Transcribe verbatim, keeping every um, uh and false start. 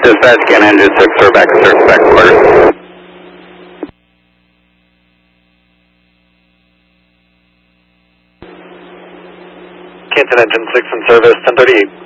Dispatch, Can Engine six, or back to service, back to quarters. Canton Engine six in service, ten thirty-eight.